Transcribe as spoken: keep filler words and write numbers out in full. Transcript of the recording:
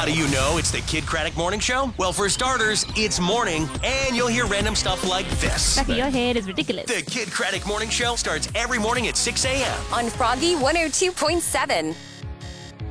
do you know it's the Kid Craddock Morning Show? Well, for starters, it's morning, and you'll hear random stuff like this. Becky, your hair is ridiculous. The Kid Craddock Morning Show starts every morning at six a.m. on Froggy one oh two point seven.